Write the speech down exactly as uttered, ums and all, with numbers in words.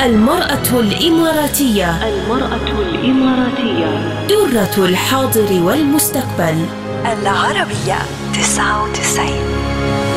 المرأة الإماراتية. المرأة الإماراتية درة الحاضر والمستقبل. العربية تسعة وتسعين.